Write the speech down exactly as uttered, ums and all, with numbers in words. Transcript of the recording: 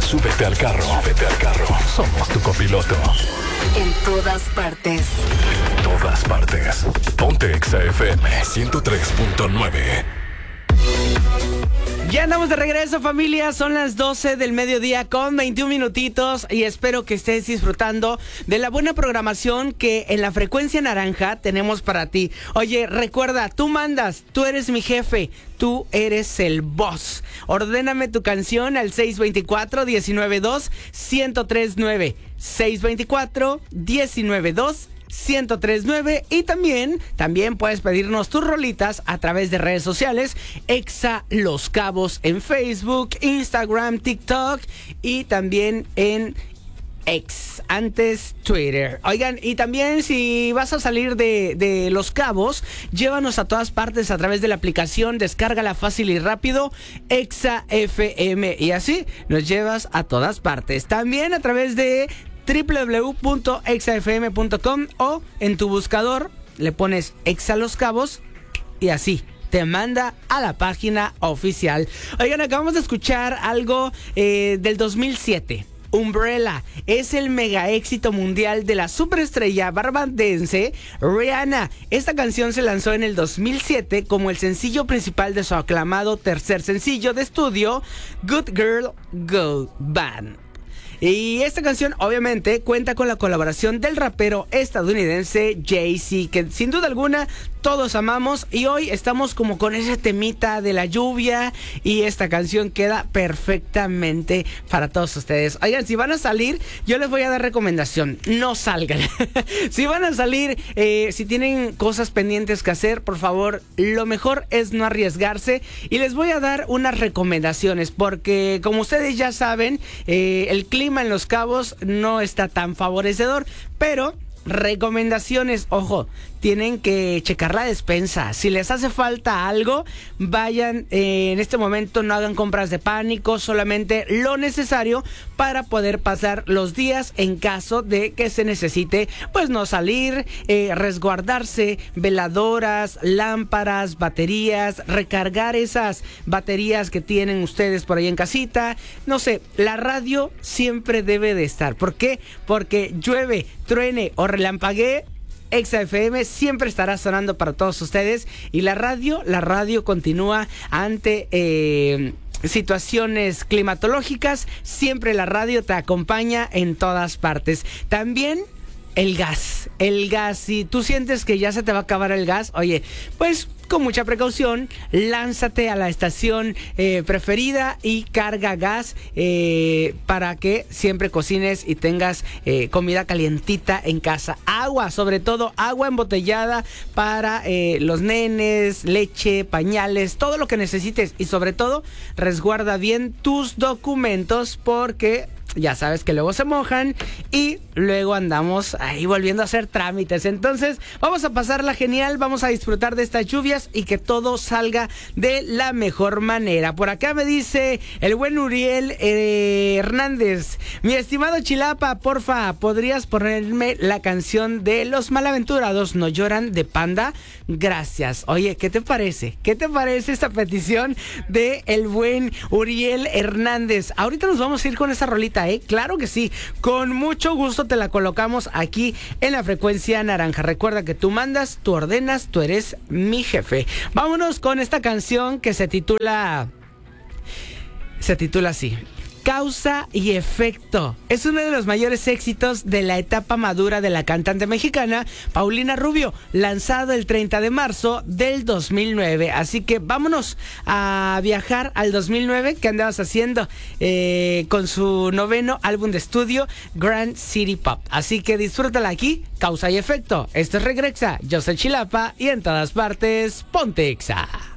Súbete al carro, súbete al carro. Somos tu copiloto. En todas partes. En todas partes. Ponte Exa F M ciento tres punto nueve. Ya andamos de regreso, familia. Son las doce del mediodía con veintiún minutitos y espero que estés disfrutando de la buena programación que en la frecuencia naranja tenemos para ti. Oye, recuerda, tú mandas, tú eres mi jefe, tú eres el boss. Ordéname tu canción al seis dos cuatro, uno nueve dos, uno cero tres nueve. seis dos cuatro, uno nueve dos, uno cero tres nueve. Y también, también puedes pedirnos tus rolitas a través de redes sociales. Exa Los Cabos en Facebook, Instagram, TikTok y también en X, antes Twitter. Oigan, y también si vas a salir de, de Los Cabos, llévanos a todas partes a través de la aplicación, descárgala fácil y rápido, Exa F M, y así nos llevas a todas partes. También a través de doble u doble u doble u punto exa f m punto com o en tu buscador le pones Exa Los Cabos y así te manda a la página oficial. Oigan, acabamos de escuchar algo eh, del dos mil siete. Umbrella es el mega éxito mundial de la superestrella barbadense Rihanna. Esta canción se lanzó en el dos mil siete como el sencillo principal de su aclamado tercer sencillo de estudio, Good Girl Go Band. Y esta canción obviamente cuenta con la colaboración del rapero estadounidense Jay-Z, que sin duda alguna todos amamos, y hoy estamos como con ese temita de la lluvia y esta canción queda perfectamente para todos ustedes. Oigan, si van a salir, yo les voy a dar recomendación, no salgan. Si van a salir, eh, si tienen cosas pendientes que hacer, por favor, lo mejor es no arriesgarse, y les voy a dar unas recomendaciones porque como ustedes ya saben, eh, el clima en Los Cabos no está tan favorecedor, pero recomendaciones, ojo, tienen que checar la despensa. Si les hace falta algo, vayan, eh, en este momento no hagan compras de pánico, solamente lo necesario para poder pasar los días en caso de que se necesite, pues no salir, eh, resguardarse, veladoras, lámparas, baterías, recargar esas baterías que tienen ustedes por ahí en casita, no sé, la radio siempre debe de estar. ¿Por qué? Porque llueve, truene o relampaguee, Exa F M siempre estará sonando para todos ustedes, y la radio, la radio continúa ante eh, situaciones climatológicas, siempre la radio te acompaña en todas partes. También el gas, el gas, si tú sientes que ya se te va a acabar el gas, oye, pues con mucha precaución, lánzate a la estación eh, preferida y carga gas eh, para que siempre cocines y tengas eh, comida calientita en casa. Agua, sobre todo agua embotellada para eh, los nenes, leche, pañales, todo lo que necesites, y sobre todo resguarda bien tus documentos porque ya sabes que luego se mojan y luego andamos ahí volviendo a hacer trámites. Entonces vamos a pasarla genial, vamos a disfrutar de estas lluvias y que todo salga de la mejor manera. Por acá me dice el buen Uriel eh, Hernández: mi estimado Chilapa, porfa, ¿podrías ponerme la canción de Los Malaventurados No Lloran de Panda? Gracias. Oye, ¿qué te parece? ¿Qué te parece esta petición de el buen Uriel Hernández? Ahorita nos vamos a ir con esa rolita, ¿eh? Claro que sí, con mucho gusto te la colocamos aquí en la frecuencia naranja. Recuerda que tú mandas, tú ordenas, tú eres mi jefe. Vámonos con esta canción que se titula... Se titula así: Causa y Efecto. Es uno de los mayores éxitos de la etapa madura de la cantante mexicana Paulina Rubio, lanzado el treinta de marzo del dos mil nueve. Así que vámonos a viajar al dos mil nueve. ¿Qué andabas haciendo? Eh, con su noveno álbum de estudio, Grand City Pop. Así que disfrútala aquí, Causa y Efecto. Esto es Regrexa, yo soy Chilapa y en todas partes, ponte Exa.